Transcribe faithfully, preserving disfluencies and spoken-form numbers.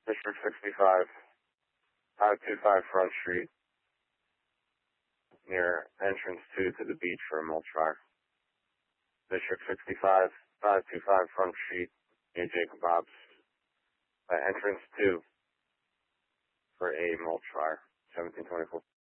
District sixty-five, five two five Front Street, near entrance two to the beach for a mulch fire. District sixty-five, five two five Front Street, near Jacob Bob's, uh, entrance two for a mulch fire, seventeen twenty-four.